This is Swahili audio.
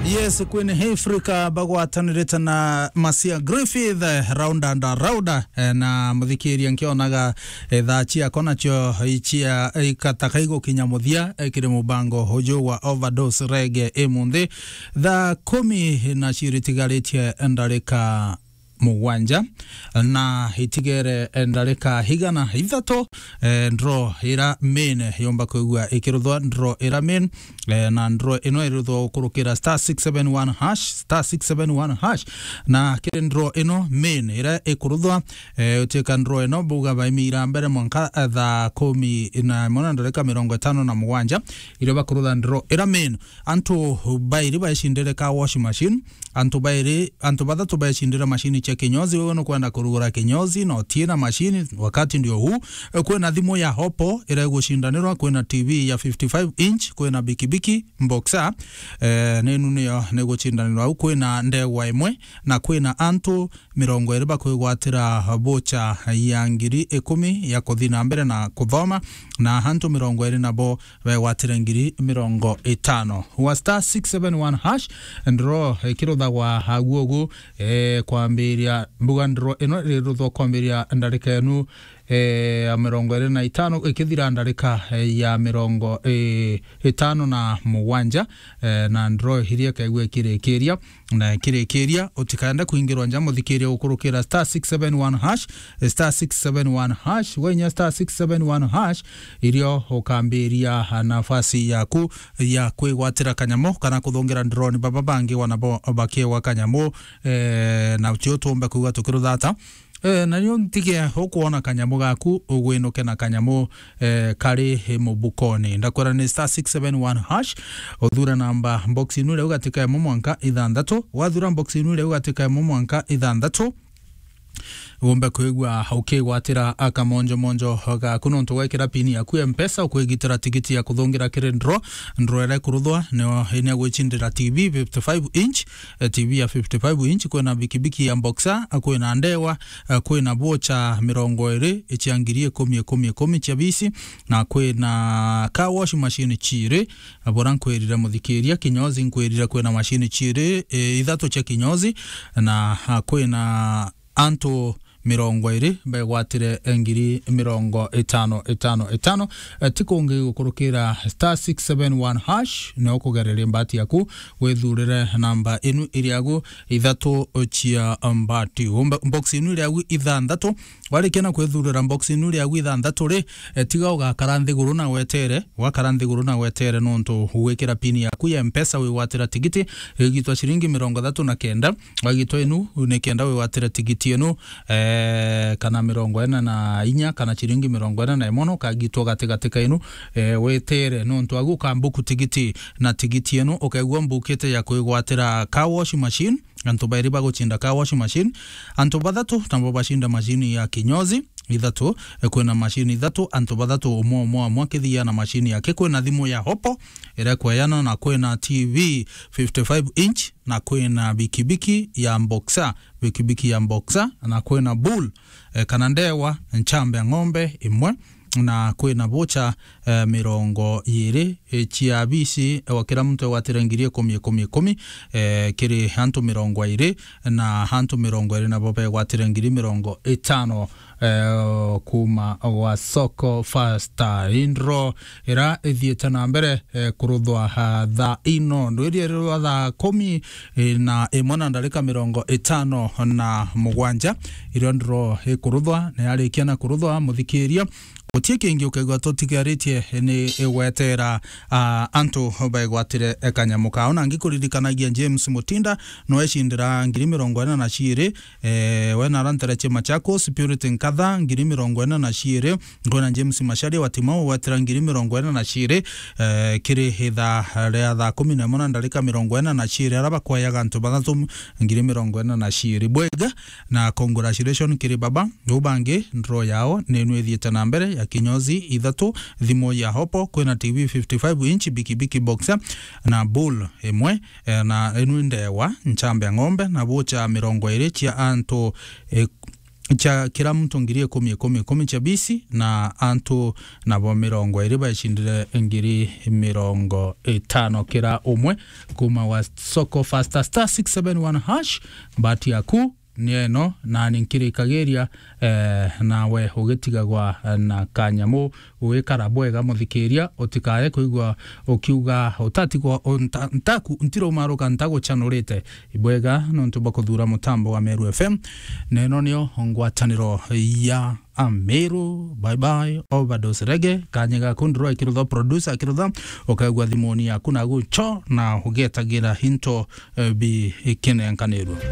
Yes, Queen Africa bagwatanirite na Masia Griffith round and round na muthikiri nkionaga thachia kona cho ichia ikatakaigo kinyamuthia kire mubango hojo wa overdose reggae emunde tha 10 na shiritigaretie ndarika mugwanja na hitigere ndarika higana ithato ndro ira main yomba kuigua ikiruthwa ndro ira main na ndro ino iruthwa kurukira *671# na kire ndro ino main ira ikuruthwa utika ndro ino buga baimira mbere mwanka tha 10 na mona ndarika 50 na mugwanja ire bakurutha ndro ira main antu bairi baishindire ka washing machine antu bathatu baishindira machine cha kinyozi wewe no kwenda kurugura kinyozi no tiena machine wakati ndio huu kwena thimu ya hopo ira gushindanirwa kwena TV ya 55 inch kwena bikibiki boxer nenu niyo neguchindanirwa huu kwena ndewa imwe na kwena antu 20 bakwigwatira bocha ya ngiri 10 ya kuthina mbere na kuthoma na antu 20 nabo bagwatira ngiri 50 wa *671# ndro kirotha wa haguogu kwambiria mbuga ndro ino riruthwa kwambiria ndarika enu ya 25 ikithira ndarika ya 50 na mugwanja na ndro hiria kaigwe kirekeria na kirekeria utikaenda kuingirwa nja muthikiria ukurukira *671# wenya *671# irio ukambiria nafasi yaku ya kwigwatira kanyamo kana kuthongera drone baba bangi wanabo bakiwa kanyamo na utiotomba kuga tukiruthata na niyo ntige ukuona kanyamo gaku ugwinuke na kanyamo kari mubukoni ndakwara ni *671# uthura namba box inu leo gatika mumwanka ithandatu wathura box inu leo gatika mumwanka ithandatu womba kwigwa ukigwatira akamonjo ga kuno ntugwekira pini yaku M-Pesa ukwigitira tigiti ya kuthongira kire ndro ere kuruthwa no ine gwicindira TV 55 inch TV ya 55 inch kwena bikibiki ya boxer kwena ndewa kwena bocha 20 ichiangirie 10 cha bisi na kwena car wash machine chire aboran kwirira muthikiria kinyozi nkwirira kwena machine chire ithato cha kinyozi na kwena anto 20 begwatire ngiri 50 tikonge gukurukira *671# no kugerere mbati yaku wethurire namba inu iriagu ithatu chia mbati box inu iriagu ithandatu warikena kwethurira box inu iriagu ithandatu ri tiga ugakara nthiguru na wetere nonto uwekira pini yaku ya M-Pesa wigwatira tigiti igitwa shilingi 39 wagitwa inu unekenda wigwatira tigiti enu kana 44 kana chiringi 41 kagitwa gategatika inu wetere nonto aguka mbuku tigiti na tigiti enu ukagwa mbukete ya kwigwatira car wash machine antu bairi baguchinda car wash machine antu bathatu tambo bashinda machine ya kinyozi ithatu kwena machine ithatu antu bathatu umwe kithia na machine yake kwena thimu ya hopo ira kwayana na kwena TV 55 inch na kwena bikibiki ya boxer na kwena bull kana ndewa nchambe ng'ombe imwe na kwena bocha 20 chia bisi wakira mtu watirangirie 10 kiri hantu 20 na hantu 20 na bobe watirangirie 50 kuma wa soko fasta indro era ethieta na mbere kuruthwa tha ino ndwirie rwa tha 10 na emona ndarika 50 na mugwanja irio ndro kuruthwa na yarikia na kuruthwa muthikiria utie kingi ukegwa totigaritie ni ewetera antu baigwatire kanyamuka ona ngikuririkanagia James Mutinda no eshindira ngiri 40 na shire wena rantere chema chako Spirit nkatha ngiri 40 na shire ngona James Mashari watimao watira ngiri 40 na shire kiri hitha rea tha 11 ndarika 40 na shire araba kwayaga antu bathatu ngiri 40 na shire bwega na congratulations kiri baba ubange ndro yao nenu ethieta na mbere ya kinyozi ithatu thimu ya hopo kwena TV 55 inch bikibiki boxer na bull emwe na enu ndewa nchambe ng'ombe na bocha 20 chia anto cha kila mtu ngiri 10 cha bisi na antu na bo 20 bashindire ngiri 50 kila umwe kuma wa soko fasta star 671 hash bahati yaku nieno na ninkiri kageria nawe ugitigagwa na kanyamu uikara bwega muthikiria utikaye kuigwa ukiuga utatigwa ntaku ntiro maruka ntago chanurite ibwega no ntuba kuthura mutambo wa Meru FM neno nio ngwataniro ya Ameru. Bye bye overdose reggae kanyega kundro ikirutho producer ikirutho ukagwa thimoni yaku na gucho na ugetagira hinto bi ikenenkaniro.